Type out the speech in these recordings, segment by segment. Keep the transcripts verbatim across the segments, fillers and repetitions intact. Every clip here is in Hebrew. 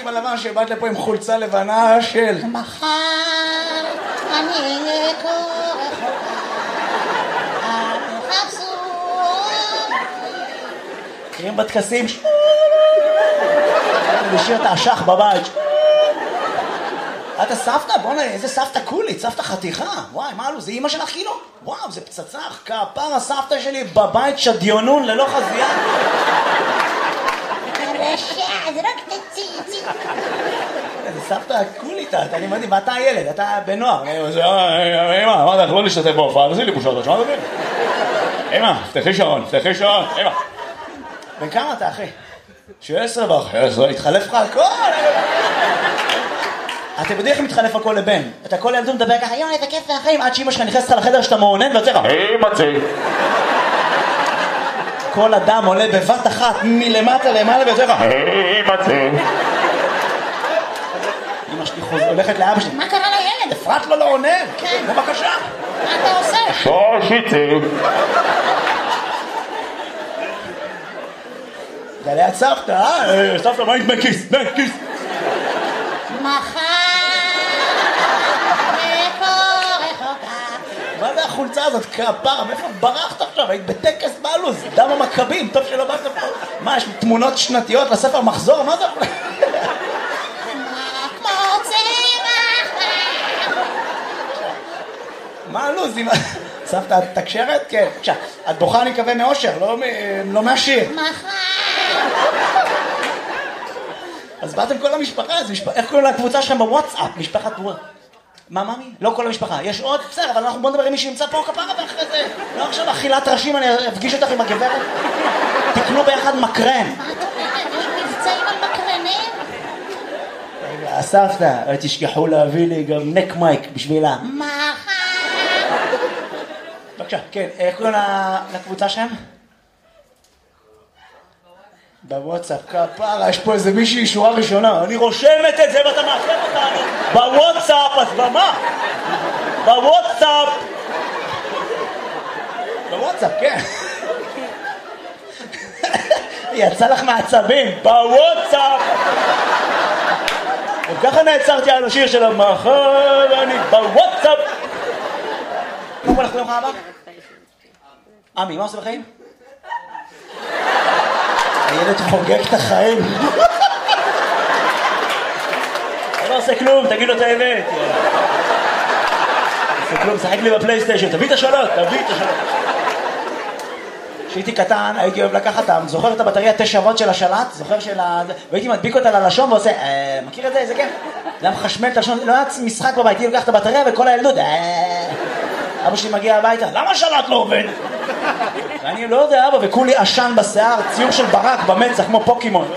הלבן שבאת לפה עם חולצה לבנה של... מחר אני אהיה כה רחוקה, אל תחפשו אותי. הם בטקסים... לשיר את האשך בבית. אתה סבתא? בוא'נה, איזה סבתא קולית, סבתא חתיכה. וואי, מה אלו? זה אמא שלך כאילו? וואו, זה פצצה. כפר הסבתא שלי בבית שדיונון ללא חזייה. רשע, זה רק תציצי. זה סבתא קולית, אני מדהים, ואתה הילד, אתה בנוער. אמא, מה אתה לא להשתתף בהופעה? תעשי לי בושות, שמעת אותי? אמא, פתחי שעון, פתחי שעון, אמא. בן כמה אתה, אחי? שבע עשרה באחי, עשרה, התחלף לך הכל. אתם יודעים איך מתחלף הכל לבן? אתה כל ילדו מדבר ככה, יואי, איזה כיף והחיים, עד שאמא שלך נכנסת לחדר שאתה מעונן ויוצא לך, היי מצי. כל אדם עולה בבת אחת מלמטה למעלה ויוצא לך, היי מצי. אמא שלי הולכת לאבא שלי, מה קרה לילד? אפרת לו לא עונן. כן. בבקשה. מה אתה עושה? שושיצי. זה ליד סבתא, אה? סבתא, מה עם כיס? כיס. מחר מה זה החולצה הזאת? כפרה, מאיפה ברחת עכשיו? היית בטקס בעלוז, דם המכבים, טוב שלא באת פה. מה, יש תמונות שנתיות לספר מחזור? מה זה? מה הלוז? סבתא, את תקשרת? כן. עכשיו, את בוכה אני מקווה מאושר, לא מהשיר. אז באתם כל המשפחה, איך קוראים לקבוצה שלכם בוואטסאפ? משפחת וואטסאפ. מה, ממי? לא כל המשפחה. יש עוד? בסדר, אבל אנחנו בוא נדבר עם מי שנמצא פה כפרה ואחרי זה. לא עכשיו אכילת ראשים, אני אפגיש אותך עם הגברת. תקנו ביחד מקרן. מה את אומרת? יש מבצעים על מקרנים? רגע, סבתא, תשכחו להביא לי גם נק מייק בשבילה. מחר. בבקשה, כן, איך קוראים לקבוצה שלהם? בוואטסאפ, כפרה, יש פה איזה מישהי שורה ראשונה, אני רושמת את זה ואתה מעכב אותנו בוואטסאפ, אז במה? בוואטסאפ בוואטסאפ, כן. יצא לך מעצבים, בוואטסאפ. וככה נעצרתי על השיר של המחר, אני בוואטסאפ. מה קורה לך ביום הבא? עמי, מה עושה בחיים? הילד חוגג את החיים. לא עושה כלום, תגיד לו את האמת. עושה כלום, שחק לי בפלייסטיישן, תביא את השאלות, תביא את השאלות. כשהייתי קטן, הייתי אוהב לקחת, אתה זוכר את הבטריה תשע וולט של השלט? זוכר של ה... והייתי מדביק אותה ללשון ועושה, מכיר את זה? איזה כן? זה היה מחשמל את הלשון, לא היה משחק בבית, הייתי לוקח את הבטריה וכל הילדות, אבא שלי מגיע הביתה, למה השלט לא עובד? ואני לא יודע, אבא, וכולי עשן בשיער, ציור של ברק במצח, כמו פוקימון.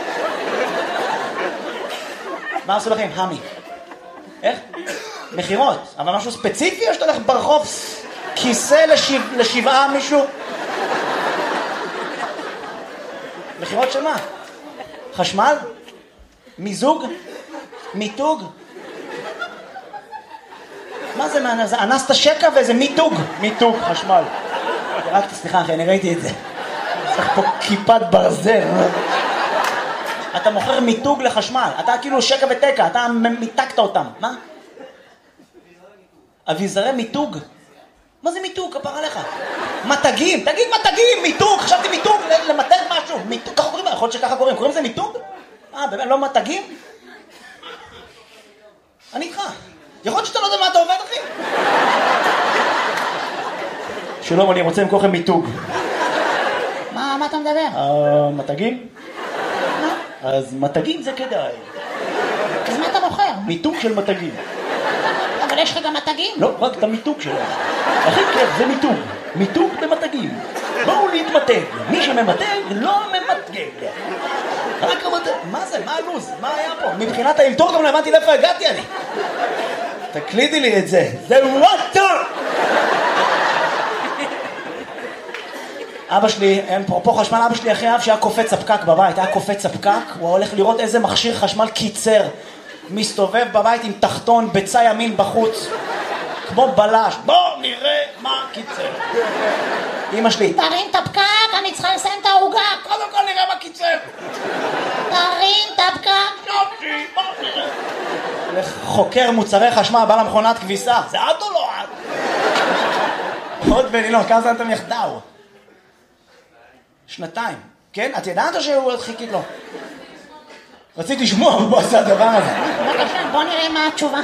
מה עשו לכם? המי. איך? מחירות. אבל משהו ספציפי, או שאתה הולך ברחוב כיסא לשבע, לשבעה מישהו? מחירות של מה? חשמל? מיזוג? מיתוג? מה זה? זה אנסת שקע ואיזה מיתוג. מיתוג, חשמל. רק סליחה אחי, אני ראיתי את זה. צריך פה כיפת ברזל. אתה מוכר מיתוג לחשמל. אתה כאילו שקע ותקע, אתה מיתקת אותם. מה? אביזרי מיתוג? מה זה מיתוג? כפר עליך. מתגים, תגיד מתגים, מיתוג. חשבתי מיתוג, למתג משהו. מיתוג, ככה קוראים? יכול להיות שככה קוראים. קוראים לזה מיתוג? אה, באמת, לא מתגים? אני איתך. יכול להיות שאתה לא יודע מה אתה עובד, אחי? שלום, אני רוצה למכור לכם מיתוג. מה, מה אתה מדבר? אה, מתגים? אז מתגים זה כדאי. אז מה אתה מוכר? מיתוג של מתגים. אבל יש לך גם מתגים? לא, רק את המיתוג שלהם. הכי כיף זה מיתוג. מיתוג במתגים. בואו להתמתג. מי שממתג לא ממתגג. רק המתג. מה זה? מה הלוז? מה היה פה? מבחינת האלתור גם לא הבנתי לאיפה הגעתי אני. תקלידי לי את זה. זה וואטסאפ! אבא שלי, אין פה, פה חשמל, אבא שלי הכי אהב שהיה קופץ הפקק בבית, היה קופץ הפקק, הוא הולך לראות איזה מכשיר חשמל קיצר, מסתובב בבית עם תחתון, ביצה ימין בחוץ, כמו בלש, בוא נראה מה קיצר. אמא שלי, תרים את הפקק, אני צריכה לסיים את העוגה. קודם כל נראה מה קיצר. תרים את הפקק. יופי. חוקר מוצרי חשמל, בא למכונת כביסה. זה את או לא את? עוד בלילון, כמה זמן אתם יחדיו? שנתיים. כן? את ידעת או שהוא חיכית לו? רציתי לשמוע, הוא עושה הדבר הזה. בבקשה, בוא נראה מה התשובה.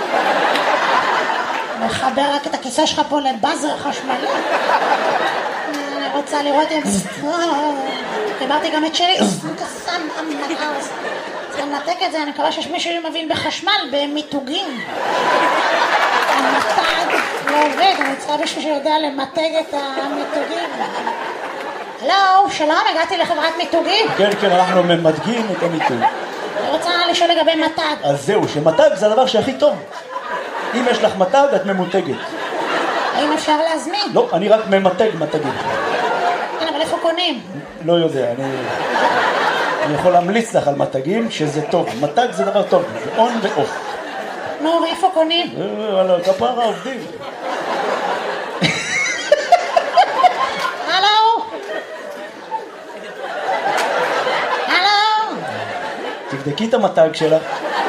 מחבר רק את הכיסא שלך פה לבאזר חשמלי. אני רוצה לראות אם... חיברתי גם את שלי. קסם המנקרס. צריך לנתק את זה, אני מקווה שיש מישהו שמבין בחשמל, במיתוגים. המתג לא עובד, אני צריכה מישהו שיודע למתג את המיתוגים. הלו, שלום, הגעתי לחברת מיתוגים. כן, כן, אנחנו ממתגים את המיתוג. אני רוצה לשאול לגבי מתג. אז זהו, שמתג זה הדבר שהכי טוב. אם יש לך מתג, את ממותגת. האם אפשר להזמין? לא, אני רק ממתג מתגים. כן, אבל איפה קונים? לא יודע, אני... אני יכול להמליץ לך על מתגים שזה טוב. מתג זה דבר טוב, זה און ואוף. נו, ואיפה קונים? אה, על הכפרה עובדים. הלו? הלו? תבדקי את המתג שלך.